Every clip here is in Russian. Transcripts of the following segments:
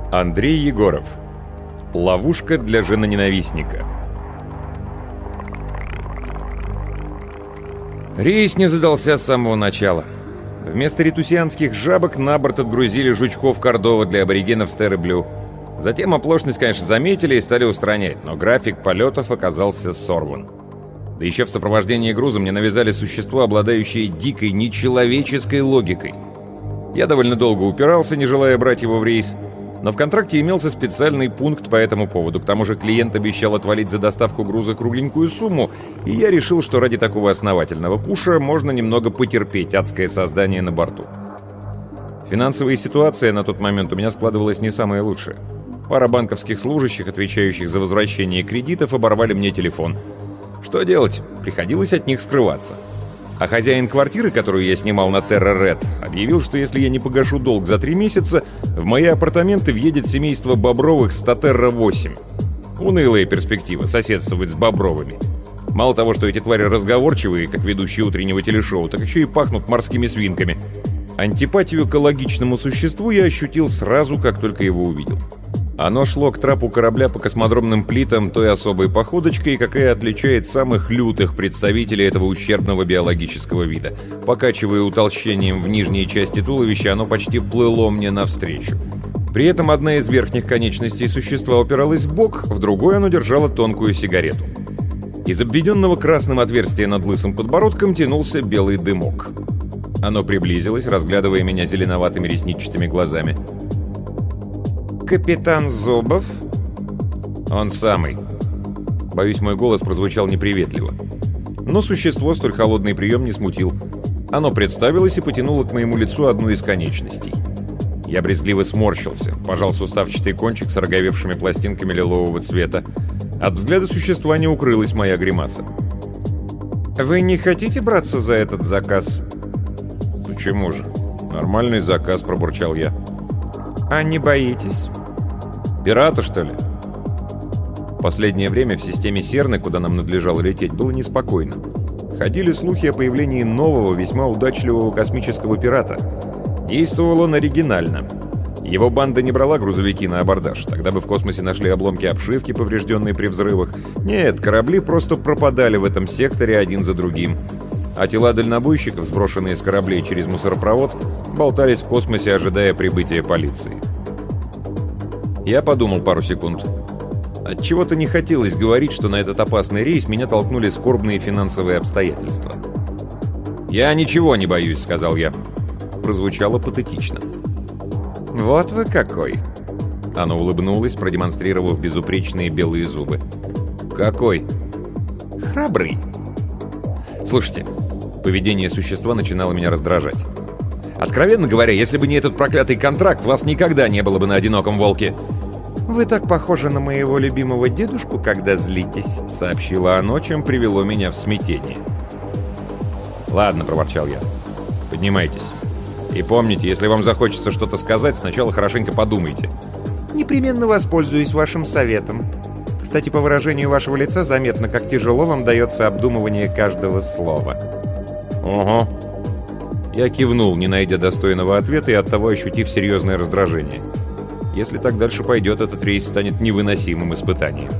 Андрей Егоров. Ловушка для женоненавистника. Рейс не задался с самого начала. Вместо ретусианских жабок на борт отгрузили жучков Кордова для аборигенов Стереблю. Затем оплошность, конечно, заметили и стали устранять, но график полетов оказался сорван. Да еще в сопровождении груза мне навязали существо, обладающее дикой, нечеловеческой логикой. Я довольно долго упирался, не желая брать его в рейс, но в контракте имелся специальный пункт по этому поводу. К тому же клиент обещал отвалить за доставку груза кругленькую сумму, и я решил, что ради такого основательного куша можно немного потерпеть адское создание на борту. Финансовая ситуация на тот момент у меня складывалась не самая лучшая. Пара банковских служащих, отвечающих за возвращение кредитов, оборвали мне телефон. Что делать? Приходилось от них скрываться. А хозяин квартиры, которую я снимал на Терра Ред, объявил, что если я не погашу долг за 3 месяца, в мои апартаменты въедет семейство Бобровых с Терра 8. Унылая перспектива соседствовать с Бобровыми. Мало того, что эти твари разговорчивые, как ведущие утреннего телешоу, так еще и пахнут морскими свинками. Антипатию к логичному существу я ощутил сразу, как только его увидел. Оно шло к трапу корабля по космодромным плитам той особой походочкой, какая отличает самых лютых представителей этого ущербного биологического вида. Покачивая утолщением в нижней части туловища, оно почти плыло мне навстречу. При этом одна из верхних конечностей существа упиралась в бок, в другой оно держало тонкую сигарету. Из обведенного красным отверстия над лысым подбородком тянулся белый дымок. Оно приблизилось, разглядывая меня зеленоватыми ресничатыми глазами. «Капитан Зубов?» «Он самый». Боюсь, мой голос прозвучал неприветливо. Но существо столь холодный прием не смутил. Оно представилось и потянуло к моему лицу одну из конечностей. Я брезгливо сморщился, пожал суставчатый кончик с роговевшими пластинками лилового цвета. От взгляда существа не укрылась моя гримаса. «Вы не хотите браться за этот заказ?» «Почему же? Нормальный заказ», — пробурчал я. «А не боитесь?» «Пирата, что ли?» Последнее время в системе Серны, куда нам надлежало лететь, было неспокойно. Ходили слухи о появлении нового, весьма удачливого космического пирата. Действовал он оригинально. Его банда не брала грузовики на абордаж, тогда бы в космосе нашли обломки обшивки, поврежденные при взрывах. Нет, корабли просто пропадали в этом секторе один за другим. А тела дальнобойщиков, сброшенные с кораблей через мусоропровод, болтались в космосе, ожидая прибытия полиции. Я подумал пару секунд. Отчего-то не хотелось говорить, что на этот опасный рейс меня толкнули скорбные финансовые обстоятельства. «Я ничего не боюсь», — сказал я. Прозвучало патетично. «Вот вы какой!» Оно улыбнулось, продемонстрировав безупречные белые зубы. «Какой?» «Храбрый!» Слушайте, поведение существа начинало меня раздражать. Откровенно говоря, если бы не этот проклятый контракт, вас никогда не было бы на одиноком волке. «Вы так похожи на моего любимого дедушку, когда злитесь», — сообщило оно, чем привело меня в смятение. «Ладно», — проворчал я. «Поднимайтесь. И помните, если вам захочется что-то сказать, сначала хорошенько подумайте». «Непременно воспользуюсь вашим советом. Кстати, по выражению вашего лица заметно, как тяжело вам дается обдумывание каждого слова». «Ого». Я кивнул, не найдя достойного ответа и оттого ощутив серьезное раздражение. Если так дальше пойдет, этот рейс станет невыносимым испытанием.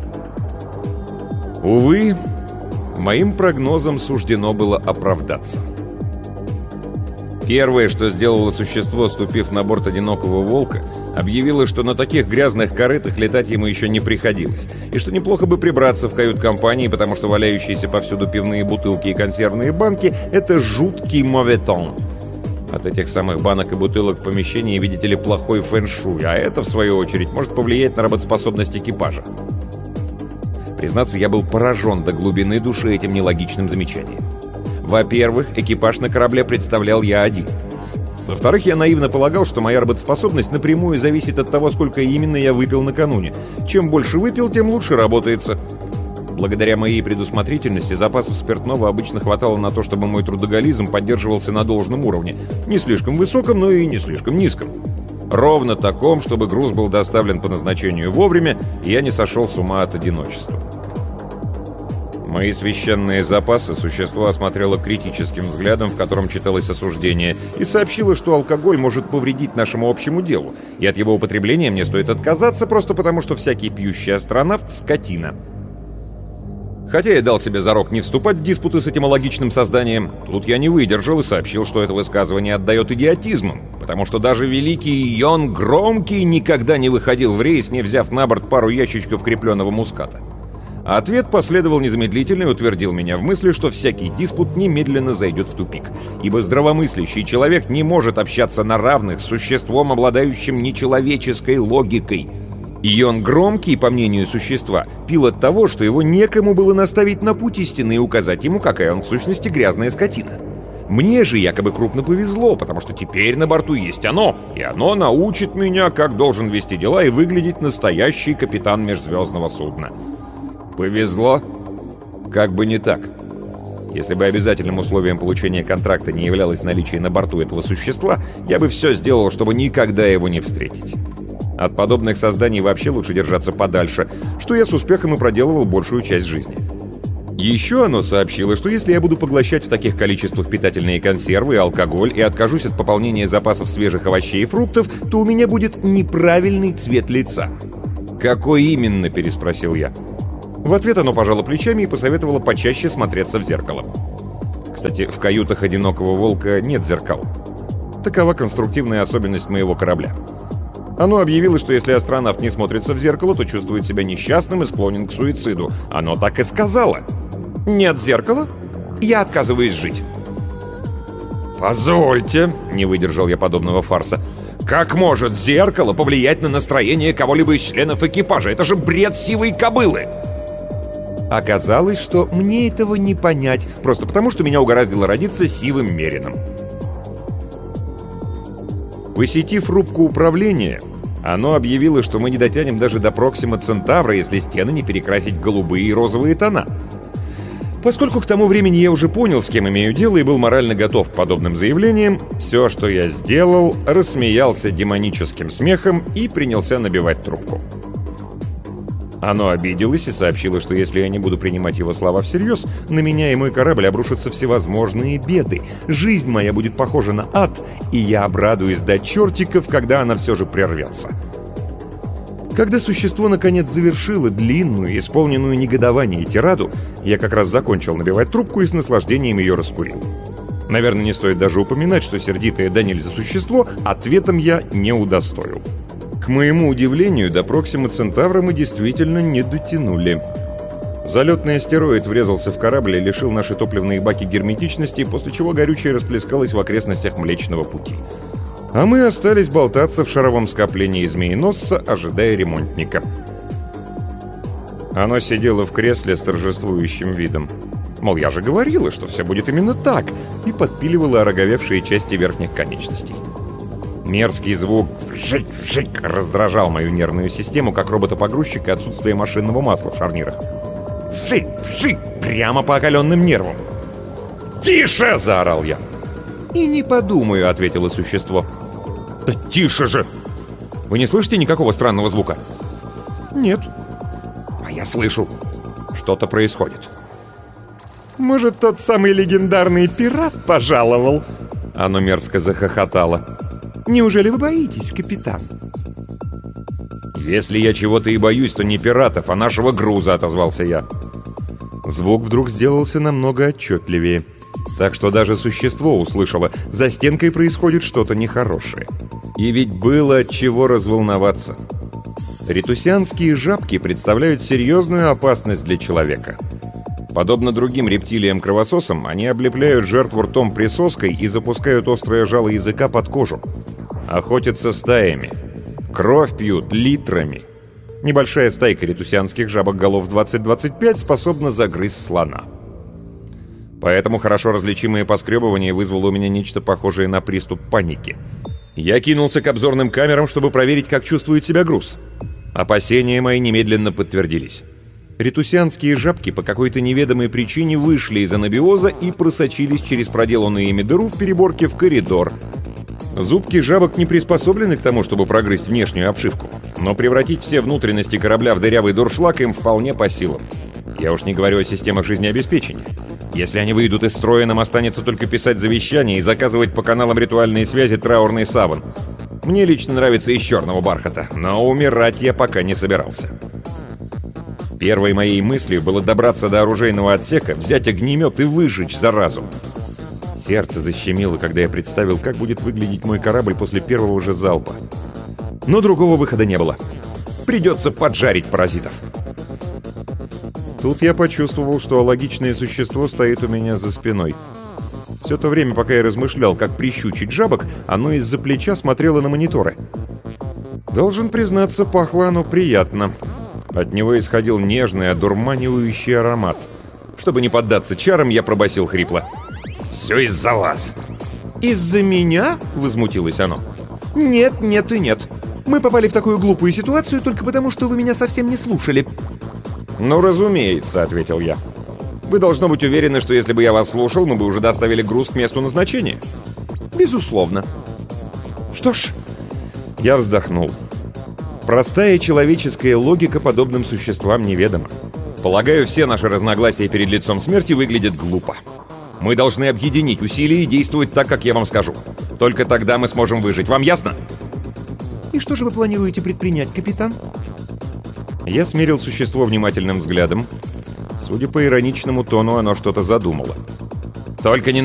Увы, моим прогнозам суждено было оправдаться. Первое, что сделало существо, ступив на борт одинокого волка, объявило, что на таких грязных корытах летать ему еще не приходилось, и что неплохо бы прибраться в кают-компании, потому что валяющиеся повсюду пивные бутылки и консервные банки — это жуткий моветон. От этих самых банок и бутылок в помещении, видите ли, плохой фэн-шуй, а это, в свою очередь, может повлиять на работоспособность экипажа. Признаться, я был поражен до глубины души этим нелогичным замечанием. Во-первых, экипаж на корабле представлял я один. Во-вторых, я наивно полагал, что моя работоспособность напрямую зависит от того, сколько именно я выпил накануне. Чем больше выпил, тем лучше работается. Благодаря моей предусмотрительности запасов спиртного обычно хватало на то, чтобы мой трудоголизм поддерживался на должном уровне. Не слишком высоком, но и не слишком низком. Ровно таком, чтобы груз был доставлен по назначению вовремя, и я не сошел с ума от одиночества. Мои священные запасы существо осмотрело критическим взглядом, в котором читалось осуждение, и сообщило, что алкоголь может повредить нашему общему делу, и от его употребления мне стоит отказаться, просто потому что всякий пьющий астронавт — скотина. Хотя я дал себе зарок не вступать в диспуты с этим алогичным созданием, тут я не выдержал и сообщил, что это высказывание отдает идиотизмом, потому что даже великий Йон Громкий никогда не выходил в рейс, не взяв на борт пару ящичков крепленного муската. Ответ последовал незамедлительно и утвердил меня в мысли, что всякий диспут немедленно зайдет в тупик, ибо здравомыслящий человек не может общаться на равных с существом, обладающим нечеловеческой логикой. И он громкий, по мнению существа, пил от того, что его некому было наставить на путь истины и указать ему, какая он в сущности грязная скотина. Мне же якобы крупно повезло, потому что теперь на борту есть оно, и оно научит меня, как должен вести дела и выглядеть настоящий капитан межзвездного судна. Повезло? Как бы не так. Если бы обязательным условием получения контракта не являлось наличие на борту этого существа, я бы все сделал, чтобы никогда его не встретить. От подобных созданий вообще лучше держаться подальше, что я с успехом и проделывал большую часть жизни. Еще оно сообщило, что если я буду поглощать в таких количествах питательные консервы и алкоголь и откажусь от пополнения запасов свежих овощей и фруктов, то у меня будет неправильный цвет лица. «Какой именно?» – переспросил я. В ответ оно пожало плечами и посоветовало почаще смотреться в зеркало. Кстати, в каютах «Одинокого волка» нет зеркал. Такова конструктивная особенность моего корабля. Оно объявило, что если астронавт не смотрится в зеркало, то чувствует себя несчастным и склонен к суициду. Оно так и сказало. «Нет зеркала? Я отказываюсь жить». «Позвольте», — не выдержал я подобного фарса, «как может зеркало повлиять на настроение кого-либо из членов экипажа? Это же бред сивой кобылы!» Оказалось, что мне этого не понять, просто потому, что меня угораздило родиться сивым мерином. Посетив рубку управления, оно объявило, что мы не дотянем даже до Проксима Центавра, если стены не перекрасить в голубые и розовые тона. Поскольку к тому времени я уже понял, с кем имею дело, и был морально готов к подобным заявлениям, все, что я сделал, рассмеялся демоническим смехом и принялся набивать трубку. Оно обиделось и сообщило, что если я не буду принимать его слова всерьез, на меня и мой корабль обрушатся всевозможные беды. Жизнь моя будет похожа на ад, и я обрадуюсь до чертиков, когда она все же прервется. Когда существо наконец завершило длинную, исполненную негодование тираду, я как раз закончил набивать трубку и с наслаждением ее раскурил. Наверное, не стоит даже упоминать, что сердитое до нельзя существо ответом я не удостоил. К моему удивлению, до Проксима Центавра мы действительно не дотянули. Залетный астероид врезался в корабль и лишил наши топливные баки герметичности, после чего горючее расплескалось в окрестностях Млечного Пути. А мы остались болтаться в шаровом скоплении змееносца, ожидая ремонтника. Оно сидело в кресле с торжествующим видом. Мол, я же говорила, что все будет именно так, и подпиливало ороговевшие части верхних конечностей. Мерзкий звук «вжик-вжик» раздражал мою нервную систему, как робота-погрузчика, отсутствие машинного масла в шарнирах. «Вжик-вжик» прямо по окаленным нервам. «Тише!» — заорал я. «И не подумаю», — ответило существо. «Да тише же! Вы не слышите никакого странного звука?» «Нет». «А я слышу. Что-то происходит». «Может, тот самый легендарный пират пожаловал?» Оно мерзко захохотало. «Неужели вы боитесь, капитан?» «Если я чего-то и боюсь, то не пиратов, а нашего груза», — отозвался я. Звук вдруг сделался намного отчетливее. Так что даже существо услышало, за стенкой происходит что-то нехорошее. И ведь было от чего разволноваться. Ритусианские жабки представляют серьезную опасность для человека. Подобно другим рептилиям-кровососам, они облепляют жертву ртом присоской и запускают острое жало языка под кожу. Охотятся стаями. Кровь пьют литрами. Небольшая стайка ритусианских жабок голов 20-25 способна загрызть слона. Поэтому хорошо различимое поскребывание вызвало у меня нечто похожее на приступ паники. Я кинулся к обзорным камерам, чтобы проверить, как чувствует себя груз. Опасения мои немедленно подтвердились. Ритусианские жабки по какой-то неведомой причине вышли из анабиоза и просочились через проделанную ими дыру в переборке в коридор. Зубки жабок не приспособлены к тому, чтобы прогрызть внешнюю обшивку, но превратить все внутренности корабля в дырявый дуршлаг им вполне по силам. Я уж не говорю о системах жизнеобеспечения. Если они выйдут из строя, нам останется только писать завещание и заказывать по каналам ритуальной связи траурный саван. Мне лично нравится из черного бархата, но умирать я пока не собирался. Первой моей мыслью было добраться до оружейного отсека, взять огнемет и выжечь заразу. Сердце защемило, когда я представил, как будет выглядеть мой корабль после первого же залпа. Но другого выхода не было. Придется поджарить паразитов. Тут я почувствовал, что логичное существо стоит у меня за спиной. Все то время, пока я размышлял, как прищучить жабок, оно из-за плеча смотрело на мониторы. Должен признаться, пахло оно приятно. От него исходил нежный, одурманивающий аромат. Чтобы не поддаться чарам, я пробасил хрипло: «Все из-за вас!» «Из-за меня?» — возмутилось оно. «Нет, нет и нет. Мы попали в такую глупую ситуацию только потому, что вы меня совсем не слушали». «Ну, разумеется», — ответил я. «Вы должно быть уверены, что если бы я вас слушал, мы бы уже доставили груз к месту назначения». «Безусловно». «Что ж...» Я вздохнул. Простая человеческая логика подобным существам неведома. Полагаю, все наши разногласия перед лицом смерти выглядят глупо. Мы должны объединить усилия и действовать так, как я вам скажу. Только тогда мы сможем выжить. Вам ясно? «И что же вы планируете предпринять, капитан?» Я смерил существо внимательным взглядом. Судя по ироничному тону, оно что-то задумало. «Только не